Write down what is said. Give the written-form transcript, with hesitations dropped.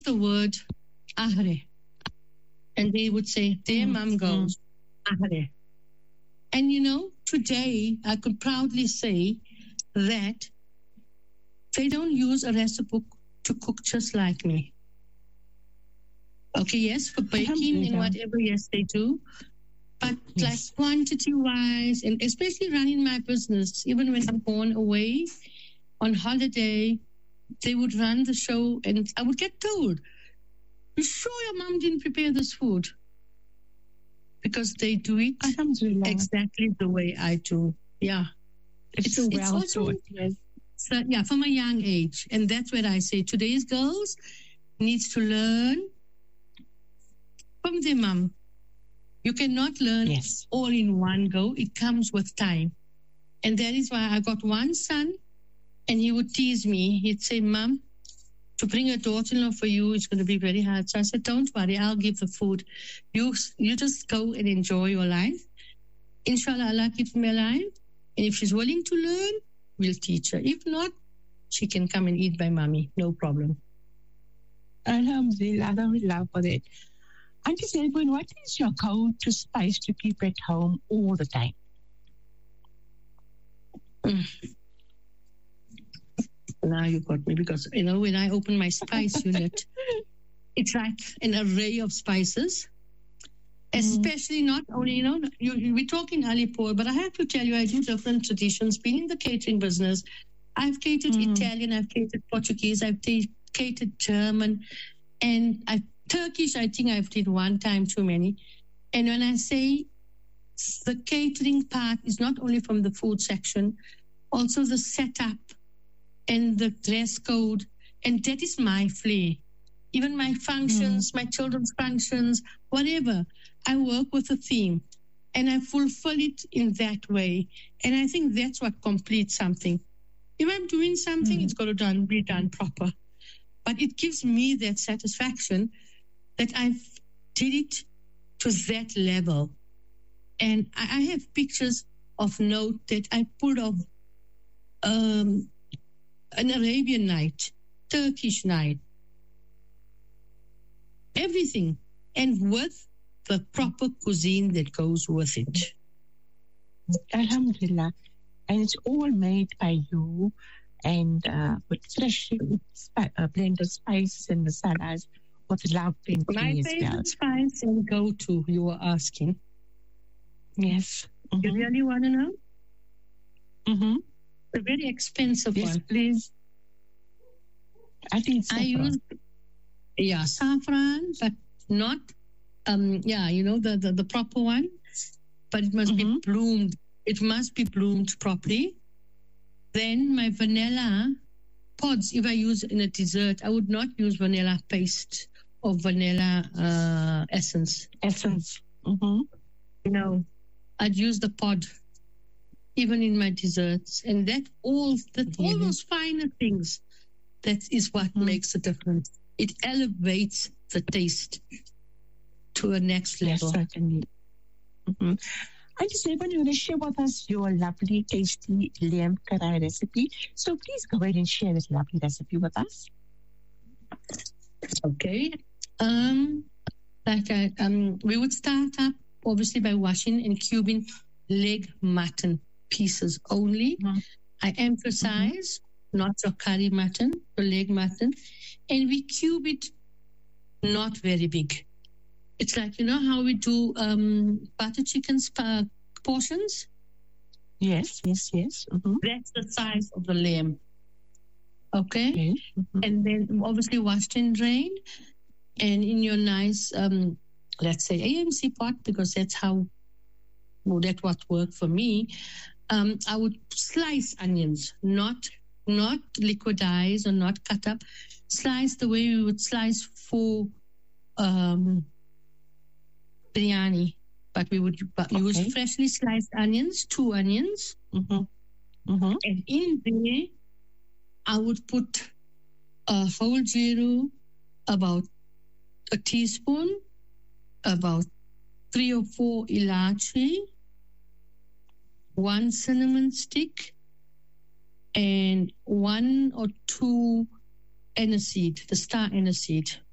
the word ahre. And they would say, there mom goes, ahre. And today I could proudly say that they don't use a recipe book to cook just like me. Okay, yes, for baking and whatever, yes, they do. But like quantity-wise, and especially running my business, even when I'm gone away on holiday, they would run the show and I would get told, you sure your mom didn't prepare this food? Because they do it exactly the way I do. Yeah. It's so well taught. Yes. So, from a young age. And that's where I say today's girls needs to learn from their mom. You cannot learn all in one go. It comes with time. And that is why I got one son and he would tease me. He'd say, Mom, to bring a daughter-in-law for you is going to be very hard. So I said, don't worry, I'll give the food. You just go and enjoy your life. Inshallah, Allah keeps me alive. And if she's willing to learn, we'll teach her. If not, she can come and eat by mommy. No problem. Alhamdulillah, alhamdulillah for that. Auntie Selbourne, what is your go-to spice to keep at home all the time? Now you got me because, when I open my spice unit, it's like an array of spices, especially not only, we're talking Alipur, but I have to tell you, I do different traditions. Being in the catering business, I've catered Italian, I've catered Portuguese, I've catered German, and Turkish, I think I've did one time too many. And when I say the catering part is not only from the food section, also the setup and the dress code. And that is my flair. Even my functions, my children's functions, whatever, I work with a theme and I fulfill it in that way. And I think that's what completes something. If I'm doing something, it's got to be done proper. But it gives me that satisfaction that I've did it to that level. And I have pictures of note that I pulled off an Arabian night, Turkish night, everything, and with the proper cuisine that goes with it. Alhamdulillah. And it's all made by you and with fresh blended spices and masalas with love and my favorite spice and go-to, you were asking. Yes. You really want to know? A very expensive one. Please. I think saffron. I use, saffron, but not, the proper one. But it must be bloomed. It must be bloomed properly. Then my vanilla pods, if I use in a dessert, I would not use vanilla paste or vanilla essence. I'd use the pod, even in my desserts. And all those finer things, that is what makes a difference. It elevates the taste to a next level. Yes, certainly. I just want you to share with us your lovely, tasty lamb karai recipe. So please go ahead and share this lovely recipe with us. Okay. We would start up obviously by washing and cubing leg mutton pieces only. I emphasize not your curry mutton, the leg mutton, and we cube it not very big. It's like, how we do butter chickens portions? Yes. That's the size of the lamb. Okay? And then obviously washed and drained. And in your nice, let's say AMC pot, because that's what worked for me. I would slice onions, not liquidize or not cut up. Slice the way we would slice for biryani, but we would use freshly sliced onions, 2 onions. And in there, I would put a whole jeeru, about a teaspoon, about 3 or 4 ilachi, 1 cinnamon stick, and 1 or 2 aniseed, the star aniseed.